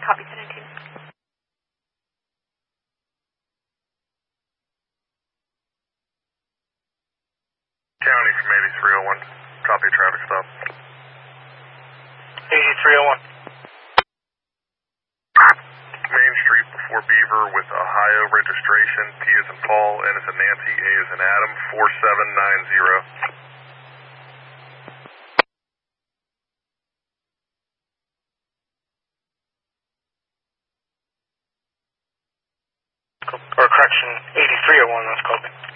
Copy 1019. County from 8301. Copy traffic stop. 8301. Main Street before Beaver with Ohio registration. P as in Paul, N as in Nancy, A as in Adam, 4790. Or correction, 8301, that's copy.